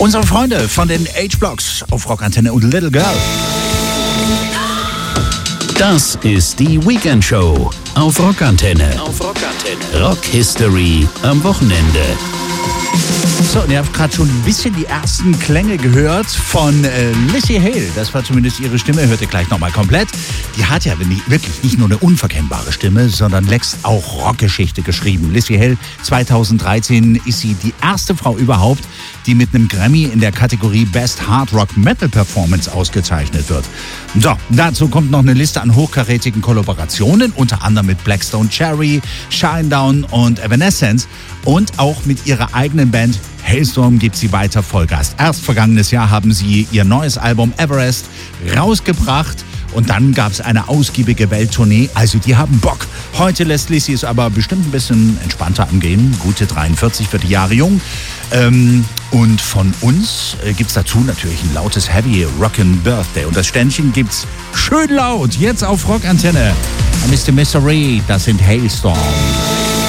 Unsere Freunde von den H-Blocks auf Rockantenne und Little Girl. Das ist die Weekend Show auf Rockantenne. Rock History am Wochenende. So, und ihr habt gerade schon ein bisschen die ersten Klänge gehört von Lzzy Hale. Das war zumindest ihre Stimme, hört ihr gleich nochmal komplett. Die hat ja wirklich nicht nur eine unverkennbare Stimme, sondern längst auch Rockgeschichte geschrieben. Lzzy Hale, 2013 ist sie die erste Frau überhaupt, die mit einem Grammy in der Kategorie Best Hard Rock Metal Performance ausgezeichnet wird. So, dazu kommt noch eine Liste an hochkarätigen Kollaborationen, unter anderem mit Black Stone Cherry, Shinedown und Evanescence. Und auch mit ihrer eigenen Band Halestorm gibt sie weiter Vollgas. Erst vergangenes Jahr haben sie ihr neues Album Everest rausgebracht und dann gab es eine ausgiebige Welttournee. Also die haben Bock. Heute lässt Lzzy es aber bestimmt ein bisschen entspannter angehen. Gute 43, 40 Jahre jung. Und von uns gibt's dazu natürlich ein lautes Heavy Rockin' Birthday. Und das Ständchen gibt's schön laut. Jetzt auf Rockantenne. Mr. Mystery, das sind Halestorm.